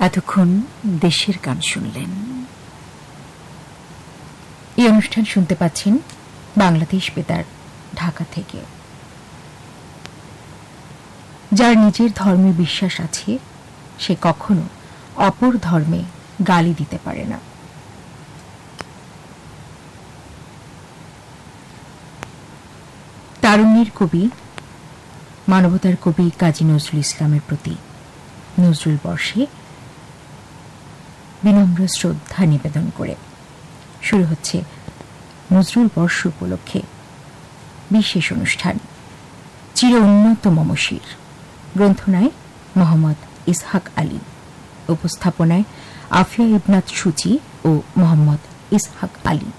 এতক্ষণ দেশের গান শুনলেন। এই অনুষ্ঠান শুনতে পাচ্ছেন বাংলাদেশ বেতার ঢাকা থেকে। যার নিজের ধর্মে বিশ্বাস আছে সে কখনো অপর ধর্মে গালি দিতে পারে না। তারুণ্যের কবি, মানবতার কবি কাজী নজরুল ইসলামের প্রতি নজরুল বর্ষে বিনম্র শ্রদ্ধা নিবেদন করে শুরু হচ্ছে নজরুল বর্ষ উপলক্ষে বিশেষ অনুষ্ঠান চির উন্নত মমশির। গ্রন্থনায় মোহাম্মদ ইসহাক আলী, উপস্থাপনায় আফিয়া ইবনাত সূচি ও মোহাম্মদ ইসহাক আলী।